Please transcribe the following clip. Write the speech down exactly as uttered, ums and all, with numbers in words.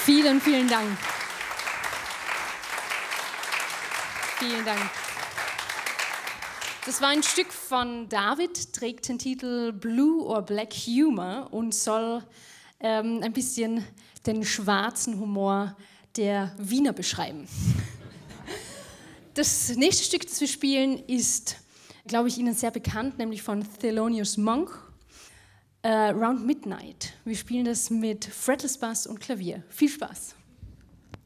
Vielen, vielen Dank. Vielen Dank. Das war ein Stück von David, trägt den Titel Blue or Black Humor und soll ähm, ein bisschen den schwarzen Humor der Wiener beschreiben. Das nächste Stück, das wir spielen, ist, glaube ich, Ihnen sehr bekannt, nämlich von Thelonious Monk, äh, Round Midnight. Wir spielen das mit Fretless Bass und Klavier. Viel Spaß!